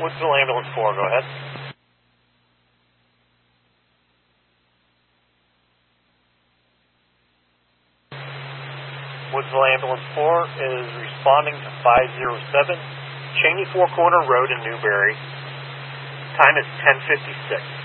Woodsville Ambulance 4, go ahead. Woodsville Ambulance 4 is responding to 507 Cheney Four Corner Road in Newberry. Time is 10:56.